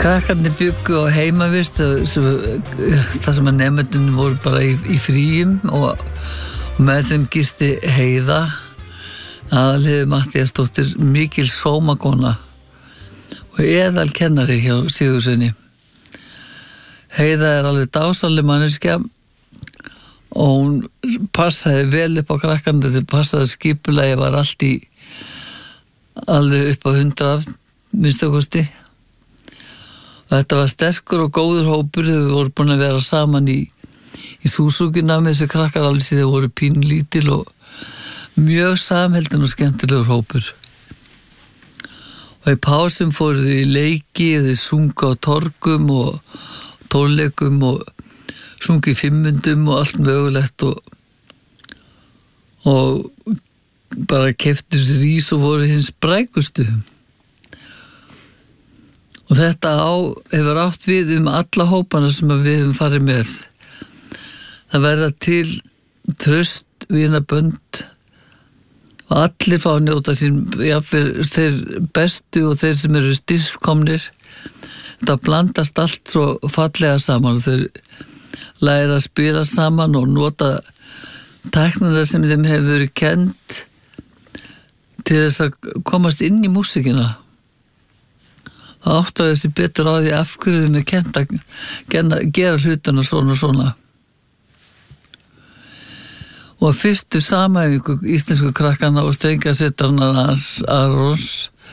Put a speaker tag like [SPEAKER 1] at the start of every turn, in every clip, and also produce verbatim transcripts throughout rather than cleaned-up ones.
[SPEAKER 1] Krakkarnir bjuggu á heimavist þar sem að nemendunum voru bara í, í fríum og, og með þeim gisti Heiða Aðalheiður Matthíasdóttir, mikil sómakona og eðal kennari hjá Sigurðssoni. Heiða er alveg dásamleg manneskja og hún passaði vel upp á krakkarnir, þetta passaði skipulagi, var allt í alveg upp á hundrað minnsta kosti. Þetta var sterkur og góður hópur, þau voru búin að vera saman í, í Súsúkina með þessi krakkar alveg síðan þau voru pínlítil og mjög samheldin og skemmtilegur hópur. Og í pásum fóru þau í leiki, þau sungu á torgum og tónleikum og sungu í fimmundum og allt mögulegt og, og bara keyptu sér ís og voru hins brækustu. Og þetta á, hefur átt við um alla hópana sem við hefum farið með. Það verða til traust vinabönd og allir fá að njóta sín, jafnvel þeir bestu og þeir sem eru styrkskomnir. Þetta blandast allt svo fallega saman og þeir læra að spila saman og nota tæknina sem þeim hefur verið kennt til þess að komast inn í músíkina. Það áttaði þessi betur á því af hverju þeim er kennt að gera, gera hlutana svona og svona. Og að fyrstu samhæfingu íslensku krakkana og strengjasettarnar hans Arons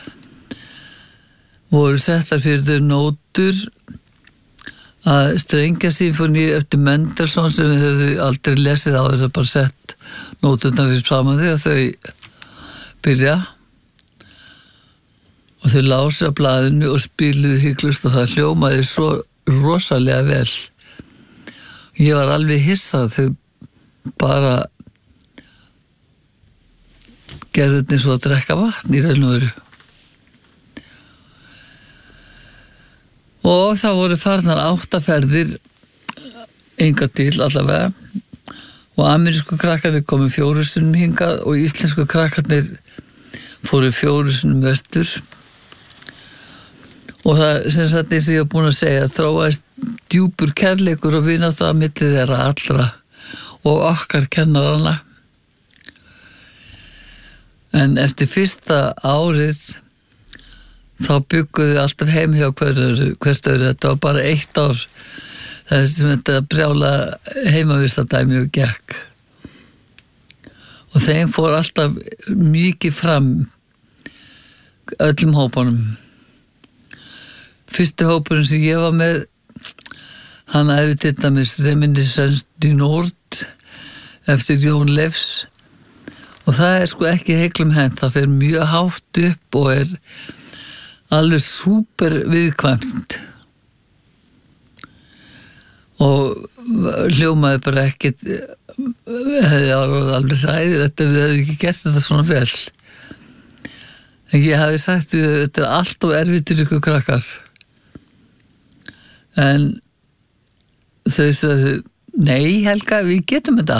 [SPEAKER 1] voru settar fyrir þau nótur að strengjasýmfóní eftir Mendelssohn sem við höfðu aldrei lesið á þess að bara sett nóturna fyrir framan þau og þau byrja. Og þau lásu á blaðinu og spiluðu hygglust og það hljómaði svo rosalega vel. Ég var alveg hissað, þau bara gerðu þetta eins og að drekka vatn í raun og veru. Og það voru farnar áttaferðir enga til allavega og amerísku krakkarnir komu fjóru sinnum hingað og íslensku krakkarnir fóru fjóru sinnum vestur. Og það sem sagt eins og ég hef búin að segja þróaðist djúpur kærleikur og vinátta á milli þeirra allra og okkar kennarana. En eftir fyrsta árið þá bygguðu alltaf heim hjá hverstu öðru. Þetta var bara eitt ár það sem þetta brjála heimavistadæmi og gekk. Og þeim fór alltaf mikið fram öllum hópunum. Fyrsti hópurinn sem ég var með, hann æfði til dæmis Reminiscence du Nord eftir Jón Leifs og það er sko ekki heiklum hent, það fer mjög hátt upp og er alveg súper viðkvæmt og hljómaði bara ekkert, hefði alveg hræðir þetta við hefði ekki gert þetta svona vel. En ég hefði sagt við þetta er allt og erfitt fyrir ykkur krakkar. En þau sagðu, nei Helga, við getum þetta.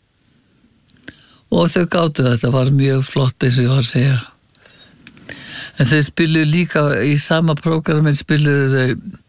[SPEAKER 1] Og þau gátu þetta, var mjög flott eins og ég var að segja. En þau spiluðu líka í sama prógramin spiluðu þau